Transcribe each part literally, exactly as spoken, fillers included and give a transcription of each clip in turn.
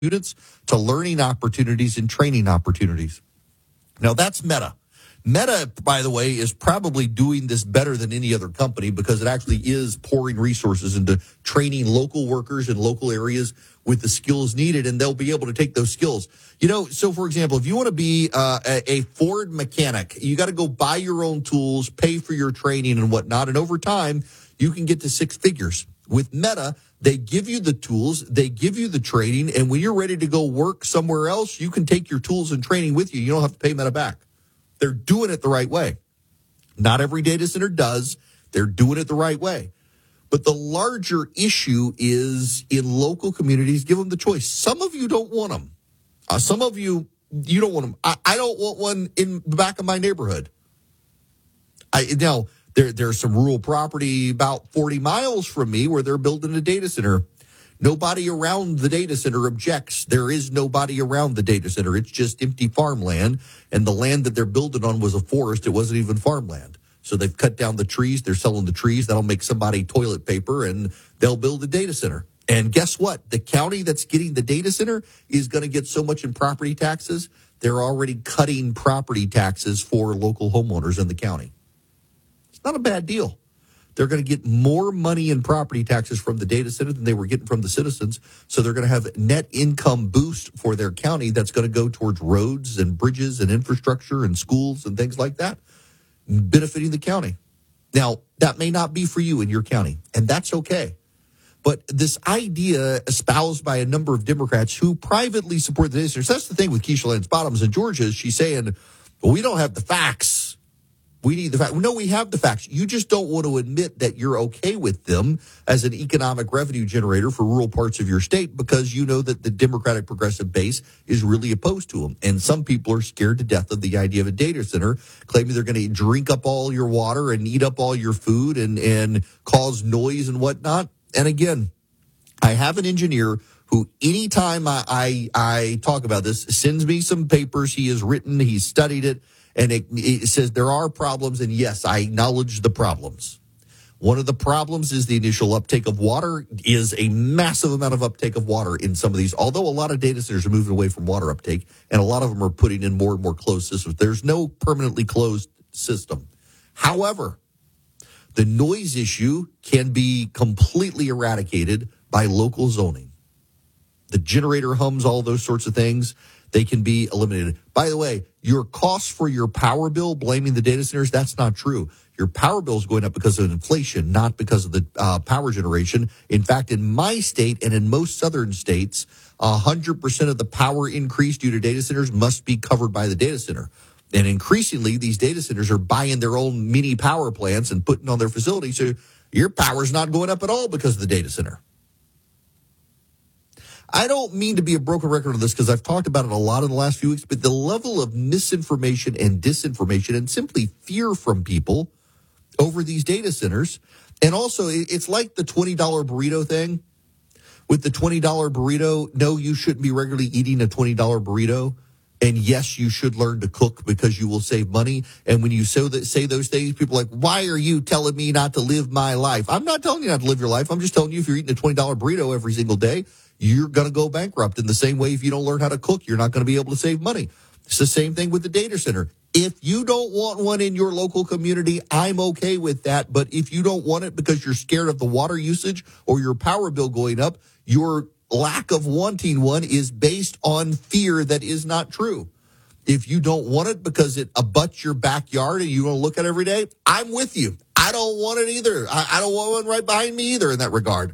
students to learning opportunities and training opportunities. Now, that's Meta. Meta, by the way, is probably doing this better than any other company because it actually is pouring resources into training local workers in local areas with the skills needed, and they'll be able to take those skills. You know, so for example, if you want to be uh, a, a Ford mechanic, you got to go buy your own tools, pay for your training and whatnot, and over time, you can get to six figures. With Meta, they give you the tools, they give you the training, and when you're ready to go work somewhere else, you can take your tools and training with you. You don't have to pay Meta back. They're doing it the right way. Not every data center does. They're doing it the right way. But the larger issue is in local communities, give them the choice. Some of you don't want them. Uh, some of you, you don't want them. I, I don't want one in the back of my neighborhood. I Now, there, there's some rural property about forty miles from me where they're building a data center. Nobody around the data center objects. There is nobody around the data center. It's just empty farmland. And the land that they're building on was a forest. It wasn't even farmland. So they've cut down the trees. They're selling the trees. That'll make somebody toilet paper, and they'll build a data center. And guess what? The county that's getting the data center is going to get so much in property taxes. They're already cutting property taxes for local homeowners in the county. It's not a bad deal. They're going to get more money in property taxes from the data center than they were getting from the citizens. So they're going to have net income boost for their county that's going to go towards roads and bridges and infrastructure and schools and things like that, benefiting the county. Now, that may not be for you in your county, and that's okay. But this idea espoused by a number of Democrats who privately support the data centers, that's the thing with Keisha Lance Bottoms in Georgia, is she's saying, well, we don't have the facts. We need the facts. No, we have the facts. You just don't want to admit that you're okay with them as an economic revenue generator for rural parts of your state because you know that the Democratic progressive base is really opposed to them. And some people are scared to death of the idea of a data center, claiming they're going to drink up all your water and eat up all your food and, and cause noise and whatnot. And again, I have an engineer who anytime I, I, I talk about this sends me some papers he has written, he's studied it. And it, it says there are problems, and yes, I acknowledge the problems. One of the problems is the initial uptake of water is a massive amount of uptake of water in some of these, although a lot of data centers are moving away from water uptake, and a lot of them are putting in more and more closed systems. There's no permanently closed system. However, the noise issue can be completely eradicated by local zoning. The generator hums, all those sorts of things. They can be eliminated. By the way, your costs for your power bill, blaming the data centers, that's not true. Your power bill is going up because of inflation, not because of the uh, power generation. In fact, in my state and in most southern states, one hundred percent of the power increase due to data centers must be covered by the data center. And increasingly, these data centers are buying their own mini power plants and putting on their facilities. So your power is not going up at all because of the data center. I don't mean to be a broken record on this because I've talked about it a lot in the last few weeks, but the level of misinformation and disinformation and simply fear from people over these data centers. And also, it's like the twenty dollar burrito thing. With the twenty dollar burrito, no, you shouldn't be regularly eating a twenty dollar burrito. And yes, you should learn to cook because you will save money. And when you say, that, say those things, people are like, why are you telling me not to live my life? I'm not telling you not to live your life. I'm just telling you if you're eating a twenty dollar burrito every single day, you're going to go bankrupt. In the same way, if you don't learn how to cook, you're not going to be able to save money. It's the same thing with the data center. If you don't want one in your local community, I'm okay with that. But if you don't want it because you're scared of the water usage or your power bill going up, your lack of wanting one is based on fear that is not true. If you don't want it because it abuts your backyard and you don't look at it every day, I'm with you. I don't want it either. I, I don't want one right behind me either in that regard.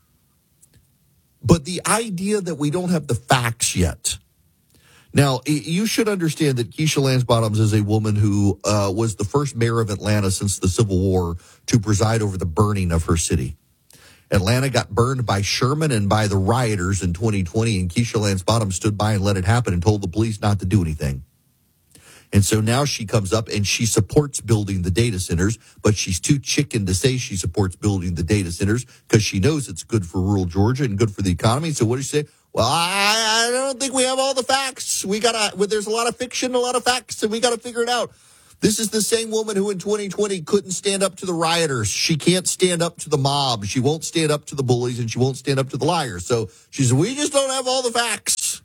But the idea that we don't have the facts yet. Now, you should understand that Keisha Lance Bottoms is a woman who uh, was the first mayor of Atlanta since the Civil War to preside over the burning of her city. Atlanta got burned by Sherman and by the rioters in twenty twenty, and Keisha Lance Bottoms stood by and let it happen and told the police not to do anything. And so now she comes up and she supports building the data centers, but she's too chicken to say she supports building the data centers because she knows it's good for rural Georgia and good for the economy. So what does she say? Well, I, I don't think we have all the facts. We gotta, well, there's a lot of fiction, a lot of facts, and we got to figure it out. This is the same woman who in twenty twenty couldn't stand up to the rioters. She can't stand up to the mob. She won't stand up to the bullies, and she won't stand up to the liars. So she said, we just don't have all the facts.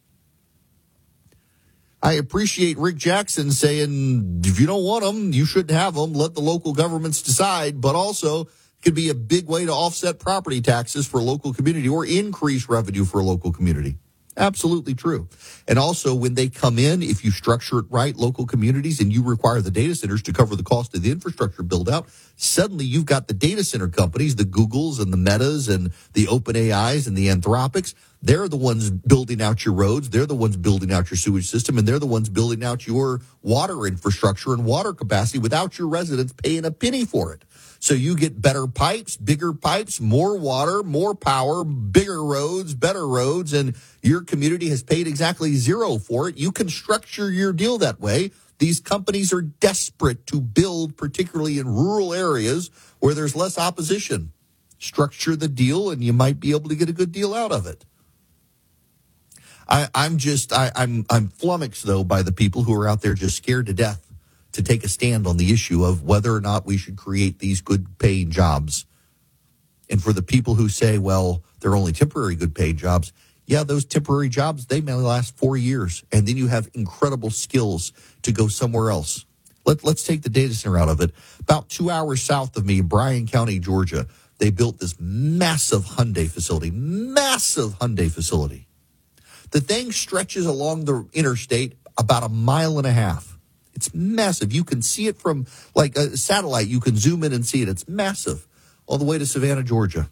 I appreciate Rick Jackson saying, if you don't want them, you shouldn't have them. Let the local governments decide. But also, it could be a big way to offset property taxes for a local community or increase revenue for a local community. Absolutely true. And also, when they come in, if you structure it right, local communities, and you require the data centers to cover the cost of the infrastructure build out, suddenly you've got the data center companies, the Googles and the Metas and the OpenAIs and the Anthropics. They're the ones building out your roads. They're the ones building out your sewage system, and they're the ones building out your water infrastructure and water capacity without your residents paying a penny for it. So you get better pipes, bigger pipes, more water, more power, bigger roads, better roads, and your community has paid exactly zero for it. You can structure your deal that way. These companies are desperate to build, particularly in rural areas where there's less opposition. Structure the deal, and you might be able to get a good deal out of it. I, I'm just, I, I'm, I'm flummoxed, though, by the people who are out there just scared to death to take a stand on the issue of whether or not we should create these good-paying jobs. And for the people who say, well, they're only temporary good-paying jobs, yeah, those temporary jobs, they may last four years, and then you have incredible skills to go somewhere else. Let, let's take the data center out of it. About two hours south of me, Bryan County, Georgia, they built this massive Hyundai facility, massive Hyundai facility. The thing stretches along the interstate about a mile and a half. It's massive. You can see it from like a satellite. You can zoom in and see it. It's massive all the way to Savannah, Georgia.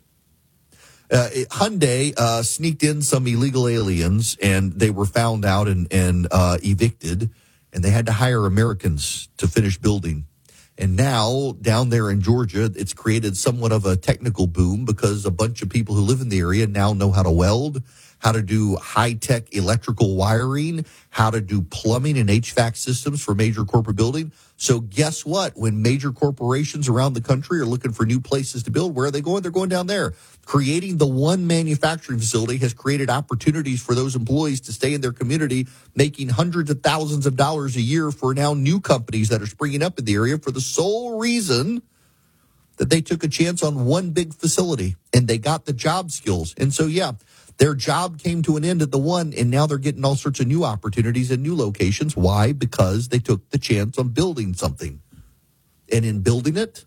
Uh, it, Hyundai uh, sneaked in some illegal aliens, and they were found out and, and uh, evicted, and they had to hire Americans to finish building. And now, down there in Georgia, it's created somewhat of a technical boom because a bunch of people who live in the area now know how to weld, how to do high-tech electrical wiring, how to do plumbing and H V A C systems for major corporate building. So guess what? When major corporations around the country are looking for new places to build, where are they going? They're going down there. Creating the one manufacturing facility has created opportunities for those employees to stay in their community, making hundreds of thousands of dollars a year for now new companies that are springing up in the area for the sole reason that they took a chance on one big facility and they got the job skills. And so, yeah, their job came to an end at the one, and now they're getting all sorts of new opportunities and new locations. Why? Because they took the chance on building something. And in building it,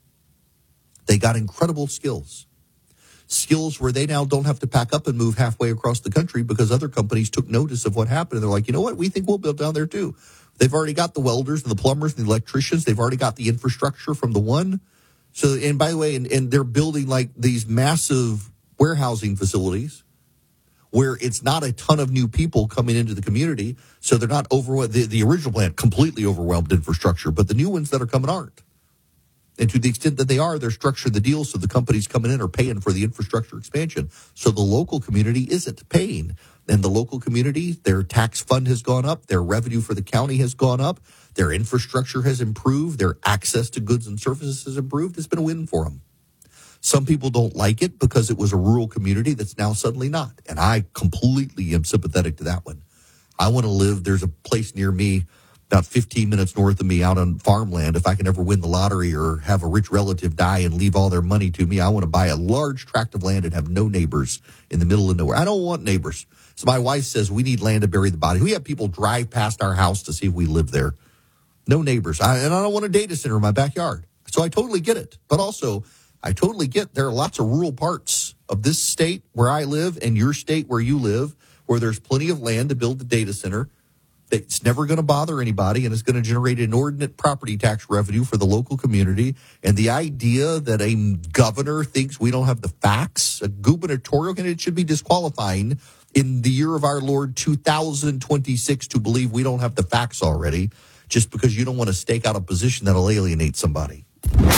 they got incredible skills. Skills where they now don't have to pack up and move halfway across the country because other companies took notice of what happened. And they're like, you know what? We think we'll build down there too. They've already got the welders and the plumbers and the electricians. They've already got the infrastructure from the one. So, and by the way, and, and they're building like these massive warehousing facilities where it's not a ton of new people coming into the community, so they're not overwhelmed. The, the original plant completely overwhelmed infrastructure, but the new ones that are coming aren't. And to the extent that they are, they're structuring the deal so the companies coming in are paying for the infrastructure expansion. So the local community isn't paying. And the local community, their tax fund has gone up, their revenue for the county has gone up, their infrastructure has improved, their access to goods and services has improved. It's been a win for them. Some people don't like it because it was a rural community that's now suddenly not. And I completely am sympathetic to that one. I want to live, there's a place near me about fifteen minutes north of me out on farmland. If I can ever win the lottery or have a rich relative die and leave all their money to me, I want to buy a large tract of land and have no neighbors in the middle of nowhere. I don't want neighbors. So my wife says we need land to bury the body. We have people drive past our house to see if we live there. No neighbors. I, and I don't want a data center in my backyard. So I totally get it. But also, I totally get there are lots of rural parts of this state where I live and your state where you live where there's plenty of land to build the data center. It's never going to bother anybody, and it's going to generate inordinate property tax revenue for the local community. And the idea that a governor thinks we don't have the facts, a gubernatorial candidate should be disqualifying in the year of our Lord two thousand twenty-six to believe we don't have the facts already just because you don't want to stake out a position that'll alienate somebody.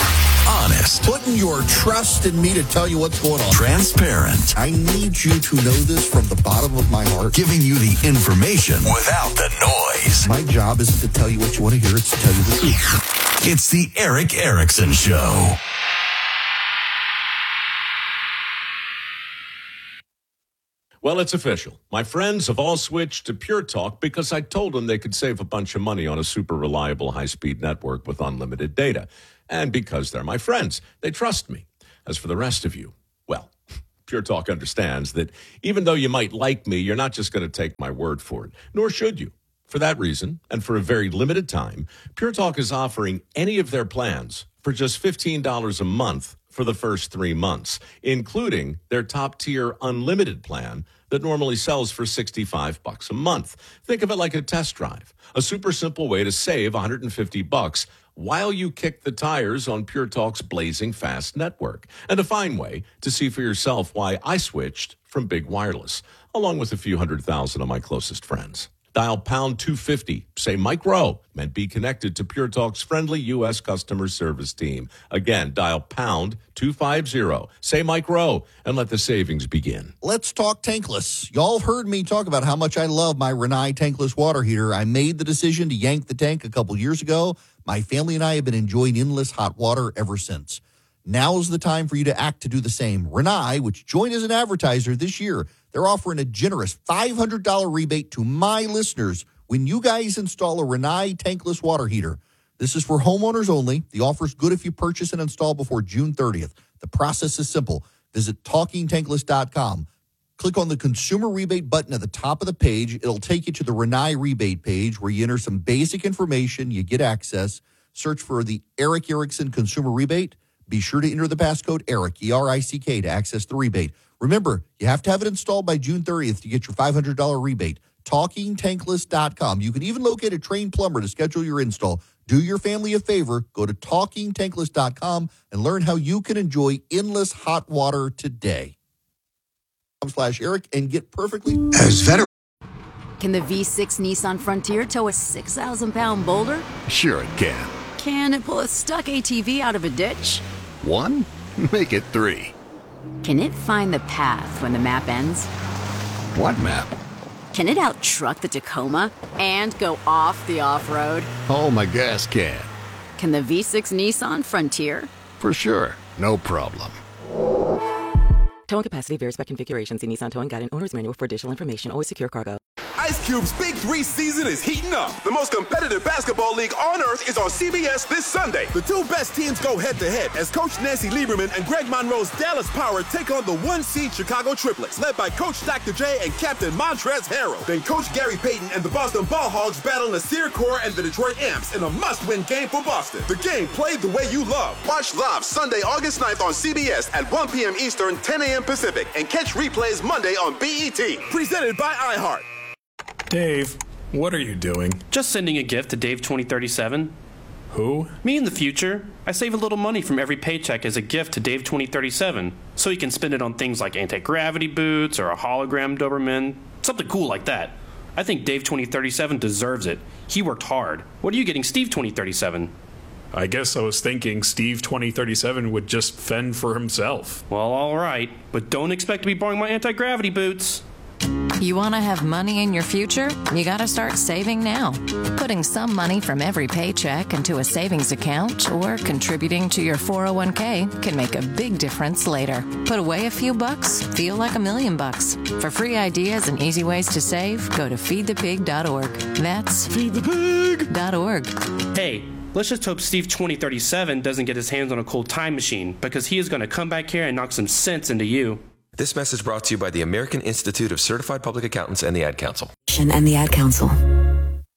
Honest. Putting your trust in me to tell you what's going on. Transparent. I need you to know this from the bottom of my heart. Giving you the information without the noise. My job isn't to tell you what you want to hear, it's to tell you the truth. It's the Erick Erickson Show. Well, it's official. My friends have all switched to Pure Talk because I told them they could save a bunch of money on a super reliable high-speed network with unlimited data. And because they're my friends, they trust me. As for the rest of you, well, Pure Talk understands that even though you might like me, you're not just going to take my word for it, nor should you. For that reason, and for a very limited time, Pure Talk is offering any of their plans for just fifteen dollars a month for the first three months, including their top-tier unlimited plan that normally sells for sixty-five bucks a month. Think of it like a test drive, a super simple way to save one hundred fifty bucks while you kick the tires on Pure Talk's blazing fast network, and a fine way to see for yourself why I switched from Big Wireless, along with a few hundred thousand of my closest friends. Dial pound two fifty, say Mike Rowe, and be connected to Pure Talk's friendly U S customer service team. Again, dial pound two fifty, say Mike Rowe, and let the savings begin. Let's talk tankless. Y'all have heard me talk about how much I love my Rinnai tankless water heater. I made the decision to yank the tank a couple years ago. My family and I have been enjoying endless hot water ever since. Now's the time for you to act to do the same. Rinnai, which joined as an advertiser this year, they're offering a generous five hundred dollars rebate to my listeners when you guys install a Rinnai tankless water heater. This is for homeowners only. The offer's good if you purchase and install before June thirtieth. The process is simple. Visit talking tankless dot com. Click on the consumer rebate button at the top of the page. It'll take you to the Rinnai rebate page where you enter some basic information. You get access. Search for the Eric Erickson consumer rebate. Be sure to enter the passcode ERIC, E R I C K, to access the rebate. Remember, you have to have it installed by June thirtieth to get your five hundred dollars rebate. talking tankless dot com. You can even locate a trained plumber to schedule your install. Do your family a favor. Go to talking tankless dot com and learn how you can enjoy endless hot water today. Slash Eric and get perfectly. As veteran. Can the V six Nissan Frontier tow a six thousand pound boulder? Sure it can. Can it pull a stuck A T V out of a ditch? One? Make it three. Can it find the path when the map ends? What map? Can it out-truck the Tacoma and go off the off-road? Oh, my gas can. Can the V six Nissan Frontier? For sure. No problem. Towing capacity varies by configuration. See Nissan Towing Guide and Owner's Manual for additional information. Always secure cargo. Ice Cube's Big Three season is heating up. The most competitive basketball league on earth is on C B S this Sunday. The two best teams go head-to-head as Coach Nancy Lieberman and Greg Monroe's Dallas Power take on the one-seed Chicago Triplets, led by Coach Doctor J and Captain Montrezl Harrell. Then Coach Gary Payton and the Boston Ball Hogs battle Nasir Kaur and the Detroit Amps in a must-win game for Boston. The game played the way you love. Watch live Sunday, August ninth on C B S at one p.m. Eastern, ten a.m. Pacific, and catch replays Monday on B E T. Presented by iHeart. Dave, what are you doing? Just sending a gift to Dave twenty thirty-seven. Who? Me in the future. I save a little money from every paycheck as a gift to Dave twenty thirty-seven, so he can spend it on things like anti-gravity boots or a hologram Doberman, something cool like that. I think Dave twenty thirty-seven deserves it. He worked hard. What are you getting Steve twenty thirty-seven? I guess I was thinking Steve twenty thirty-seven would just fend for himself. Well, all right, but don't expect to be borrowing my anti-gravity boots. You want to have money in your future? You got to start saving now. Putting some money from every paycheck into a savings account or contributing to your four oh one k can make a big difference later. Put away a few bucks, feel like a million bucks. For free ideas and easy ways to save, go to feed the pig dot org. That's feed the pig dot org. Hey, let's just hope Steve twenty thirty-seven doesn't get his hands on a cool time machine, because he is going to come back here and knock some sense into you. This message brought to you by the American Institute of Certified Public Accountants and the Ad Council. And the Ad Council.